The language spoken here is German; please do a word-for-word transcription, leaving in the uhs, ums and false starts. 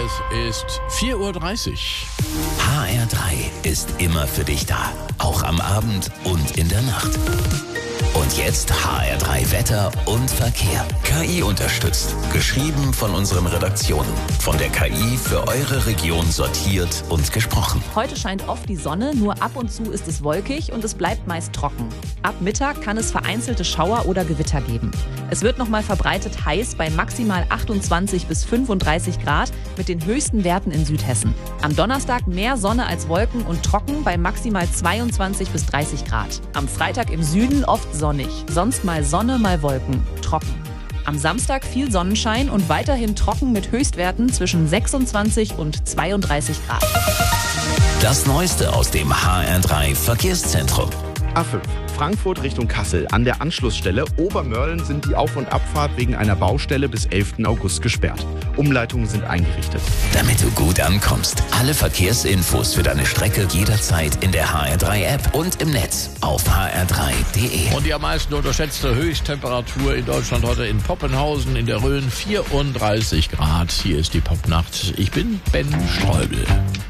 Es ist vier Uhr dreißig. H R drei ist immer für dich da. Auch am Abend und in der Nacht. Und jetzt H R drei Wetter und Verkehr. K I unterstützt. Geschrieben von unseren Redaktionen. Von der K I für eure Region sortiert und gesprochen. Heute scheint oft die Sonne, nur ab und zu ist es wolkig und es bleibt meist trocken. Ab Mittag kann es vereinzelte Schauer oder Gewitter geben. Es wird nochmal verbreitet heiß bei maximal achtundzwanzig bis fünfunddreißig Grad mit den höchsten Werten in Südhessen. Am Donnerstag mehr Sonne als Wolken und trocken bei maximal zweiundzwanzig bis dreißig Grad. Am Freitag im Süden oft sonnig, sonst mal Sonne, mal Wolken, trocken. Am Samstag viel Sonnenschein und weiterhin trocken mit Höchstwerten zwischen sechsundzwanzig und zweiunddreißig Grad. Das Neueste aus dem H R drei Verkehrszentrum. A fünf, Frankfurt Richtung Kassel. An der Anschlussstelle Obermörlen sind die Auf- und Abfahrt wegen einer Baustelle bis elften August gesperrt. Umleitungen sind eingerichtet. Damit du gut ankommst. Alle Verkehrsinfos für deine Strecke jederzeit in der H R drei App und im Netz auf h r drei punkt d e. Und die am meisten unterschätzte Höchsttemperatur in Deutschland heute in Poppenhausen in der Rhön, vierunddreißig Grad. Hier ist die Popnacht. Ich bin Ben Streubel.